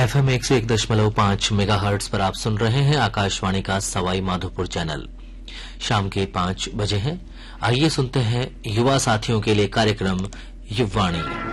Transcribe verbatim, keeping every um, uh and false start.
FM एक सौ एक दशमलव पांच मेगा हर्ट्ज पर आप सुन रहे हैं आकाशवाणी का सवाई माधोपुर चैनल। शाम के पांच बजे हैं। आइए सुनते हैं युवा साथियों के लिए कार्यक्रम युवाणी।